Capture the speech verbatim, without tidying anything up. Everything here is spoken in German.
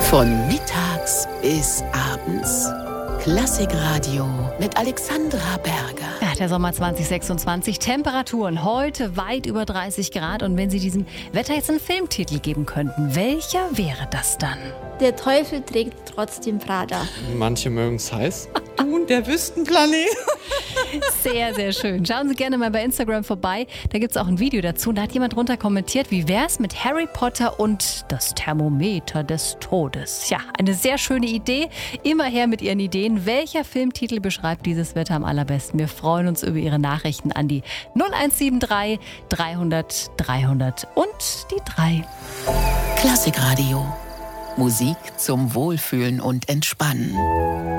Von mittags bis abends. Klassikradio mit Alexandra Berger. Ja, der Sommer zwanzig sechsundzwanzig, Temperaturen heute weit über dreißig Grad. Und wenn Sie diesem Wetter jetzt einen Filmtitel geben könnten, welcher wäre das dann? Der Teufel trägt trotzdem Prada. Manche mögen es heiß. Du und der Wüstenplanet. Sehr, sehr schön. Schauen Sie gerne mal bei Instagram vorbei. Da gibt es auch ein Video dazu. Da hat jemand drunter kommentiert, wie wär's mit Harry Potter und das Thermometer des Todes. Ja, eine sehr schöne Idee. Immer her mit Ihren Ideen. Welcher Filmtitel beschreibt dieses Wetter am allerbesten? Wir freuen uns über Ihre Nachrichten an die null eins sieben drei dreihundert dreihundert und die drei. Klassikradio. Musik zum Wohlfühlen und Entspannen.